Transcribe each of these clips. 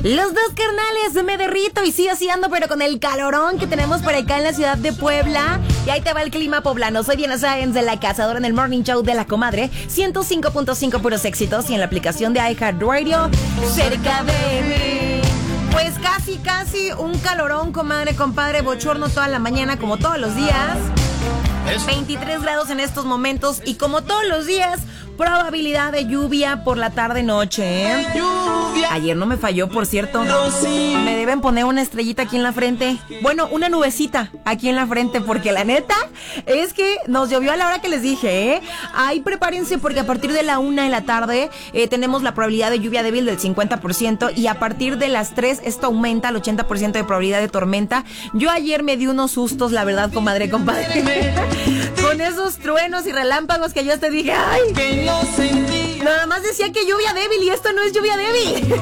Los dos carnales, me derrito y sí, así ando, pero con el calorón que tenemos por acá en la ciudad de Puebla. Y ahí te va el clima poblano. Soy Diana Sáenz de La Cazadora en el Morning Show de La Comadre, 105.5 puros éxitos, y en la aplicación de iHeartRadio, cerca de mí. Pues casi un calorón, comadre, compadre, bochorno toda la mañana, como todos los días. 23 grados en estos momentos y como todos los días, probabilidad de lluvia por la tarde-noche, ¿eh? Ayer no me falló, por cierto. Me deben poner una estrellita aquí en la frente. Bueno, una nubecita aquí en la frente, porque la neta es que nos llovió a la hora que les dije, ¿eh? Ahí prepárense, porque a partir de la 1 de la tarde tenemos la probabilidad de lluvia débil del 50%, y a partir de las 3 esto aumenta al 80% de probabilidad de tormenta. Yo ayer me di unos sustos, la verdad, comadre, compadre. Con esos truenos y relámpagos que yo te dije, ¡ay! Nada más decía que lluvia débil, y esto no es lluvia débil.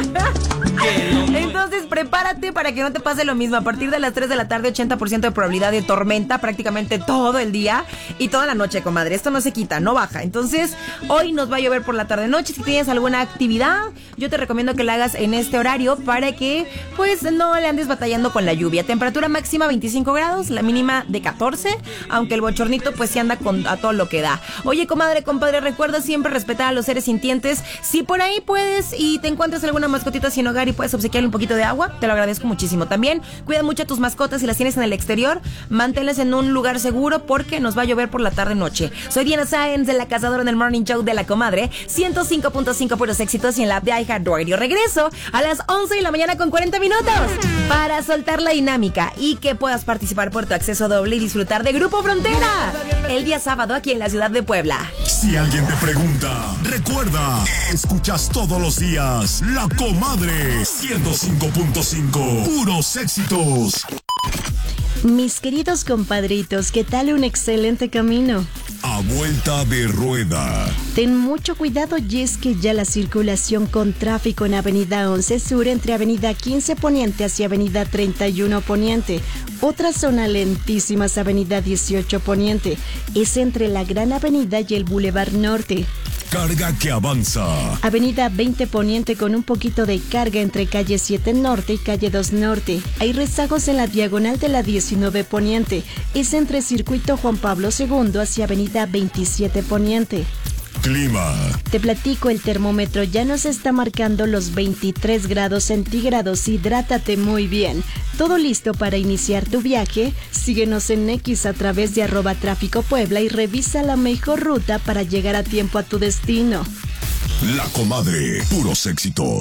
Entonces prepárate para que no te pase lo mismo. A partir de las 3 de la tarde, 80% de probabilidad de tormenta prácticamente todo el día y toda la noche, comadre. Esto no se quita, no baja. Entonces hoy nos va a llover por la tarde-noche. Si tienes alguna actividad, yo te recomiendo que la hagas en este horario para que pues no le andes batallando con la lluvia. Temperatura máxima 25 grados, la mínima de 14, aunque el bochornito pues sí anda a todo lo que da. Oye, comadre, compadre, recuerda siempre respetar a los seres sintientes. Si por ahí puedes y te encuentras alguna mascotita sin hogar y puedes obsequiarle un poquito de agua, te lo agradezco muchísimo. También cuida mucho a tus mascotas. Si las tienes en el exterior, manténlas en un lugar seguro, porque nos va a llover por la tarde-noche. Soy Diana Sáenz de La Cazadora en el Morning Show de La Comadre, 105.5 puros éxitos, y en la app de iHeartRadio. Regreso a las 11 de la mañana con 40 minutos para soltar la dinámica y que puedas participar por tu acceso doble y disfrutar de Grupo Frontera el día sábado aquí en la ciudad de Puebla. Si alguien te pregunta, recuerda, escuchas todos los días La Comadre, 105.5 puros éxitos. Mis queridos compadritos, ¿qué tal un excelente camino? A vuelta de rueda. Ten mucho cuidado, y es que ya la circulación con tráfico en Avenida 11 Sur entre Avenida 15 Poniente hacia Avenida 31 Poniente. Otra zona lentísima es Avenida 18 Poniente. Es entre la Gran Avenida y el Boulevard Norte. Carga que avanza. Avenida 20 Poniente con un poquito de carga entre calle 7 Norte y calle 2 Norte. Hay rezagos en la diagonal de la 19 Poniente. Es entre Circuito Juan Pablo II hacia Avenida 27 Poniente. Clima. Te platico, el termómetro ya nos está marcando los 23 grados centígrados. Hidrátate muy bien. ¿Todo listo para iniciar tu viaje? Síguenos en X a través de @Tráfico Puebla y revisa la mejor ruta para llegar a tiempo a tu destino. La Comadre, puros éxitos.